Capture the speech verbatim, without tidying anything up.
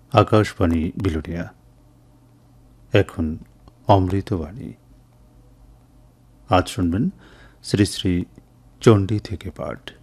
আকাশবাণী বিলোনিয়া। এখন অমৃতবাণী। আজ শুনবেন শ্রী শ্রী চণ্ডী থেকে পাঠ।